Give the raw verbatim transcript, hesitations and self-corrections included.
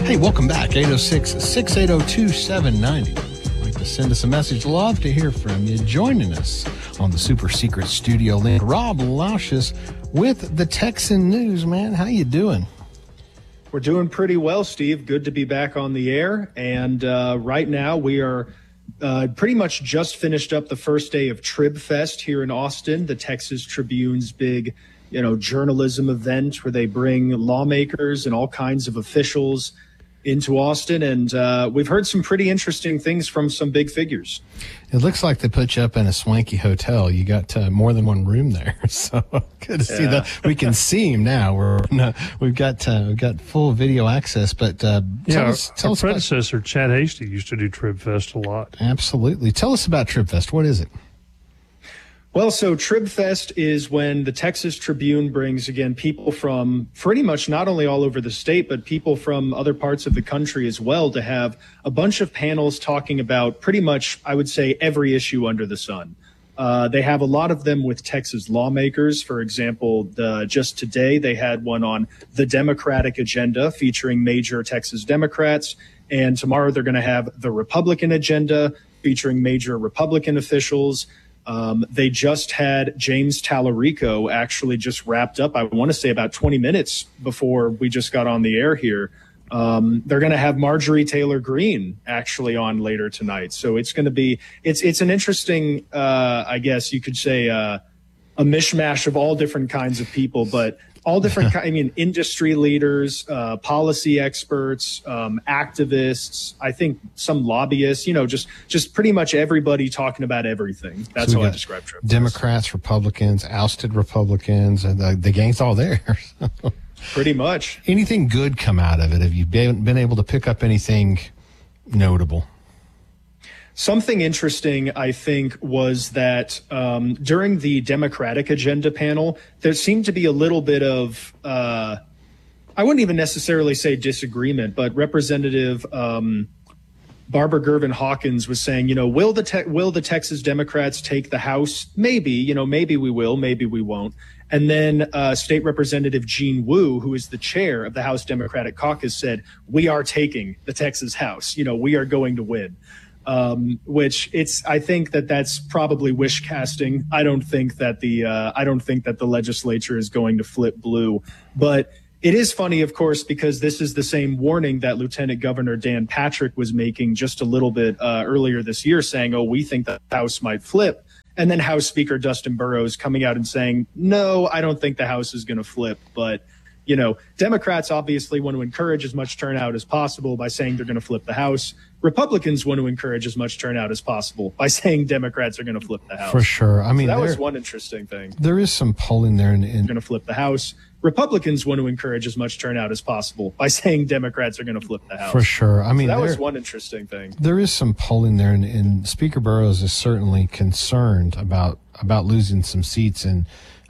Hey, welcome back. eight oh six, six eight oh, two seven nine oh. If you'd like to send us a message, love to hear from you. Joining us on the super secret studio link, Rob Lausches with the Texan News. Man, how you doing? We're doing pretty well, Steve. Good to be back on the air. And uh, right now we are uh, pretty much just finished up the first day of Trib Fest here in Austin, the Texas Tribune's big, you know, journalism event where they bring lawmakers and all kinds of officials into Austin. And uh, we've heard some pretty interesting things from some big figures. It looks like they put you up in a swanky hotel. You got uh, more than one room there. So good to see Yeah. that. We can see him now. We're no, we've got uh, we've got full video access. But uh, Yeah, tell our, us, tell our us about, predecessor, Chad Hasty, used to do Trib Fest a lot. absolutely. Tell us about Trib Fest. What is it? Well, so Trib Fest is when the Texas Tribune brings, again, people from pretty much not only all over the state, but people from other parts of the country as well, to have a bunch of panels talking about pretty much, I would say, every issue under the sun. Uh, they have a lot of them with Texas lawmakers. For example, the, just today they had one on the Democratic agenda featuring major Texas Democrats. And tomorrow they're going to have the Republican agenda featuring major Republican officials. Um, they just had James Tallarico actually just wrapped up, I want to say about twenty minutes before we just got on the air here. Um, they're going to have Marjorie Taylor Greene actually on later tonight. So it's going to be, it's, it's an interesting, uh, I guess you could say, uh, a mishmash of all different kinds of people, but all different, I mean, industry leaders, uh, policy experts, um, activists, I think some lobbyists, you know, just, just pretty much everybody talking about everything. That's So we how I got describe Trib Fest. Democrats, Republicans, ousted Republicans, and the, the gang's all there. Pretty much. Anything good come out of it? Have you been, been able to pick up anything notable? Something interesting, I think, was that um, during the Democratic agenda panel, there seemed to be a little bit of, uh, I wouldn't even necessarily say disagreement, but Representative um, Barbara Gervin Hawkins was saying, you know, will the te- will the Texas Democrats take the House? Maybe, you know, maybe we will, maybe we won't. And then uh, State Representative Gene Wu, who is the chair of the House Democratic Caucus, said, we are taking the Texas House. You know, we are going to win. Um, which it's, I think that that's probably wish casting. I don't think that the, uh, I don't think that the legislature is going to flip blue, but it is funny, of course, because this is the same warning that Lieutenant Governor Dan Patrick was making just a little bit, uh, earlier this year, saying, oh, we think the House might flip. And then House Speaker Dustin Burrows coming out and saying, no, I don't think the House is going to flip, but you know, Democrats obviously want to encourage as much turnout as possible by saying they're going to flip the House. Republicans want to encourage as much turnout as possible by saying Democrats are going to flip the House. For sure. I mean, so that there, was one interesting thing. there is some polling there. In, in, Going to flip the House. Republicans want to encourage as much turnout as possible by saying Democrats are going to flip the House. for sure. I mean, So that there, was one interesting thing. there is some polling there, and, and Speaker Burrows is certainly concerned about about losing some seats in